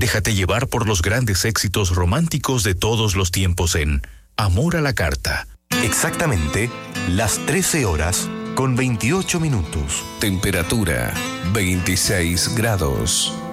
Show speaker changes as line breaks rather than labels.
Déjate llevar por los grandes éxitos románticos de todos los tiempos en Amor a la Carta.
Exactamente las 13 horas con 28 minutos.
Temperatura 26 grados.